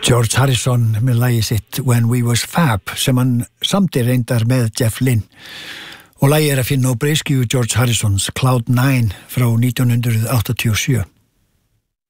George Harrison með lagið sitt When We Was Fab sem hann samdi reyndar með Jeff Lynne og lagið að finna á breiskífu George Harrisons Cloud 9 frá 1987.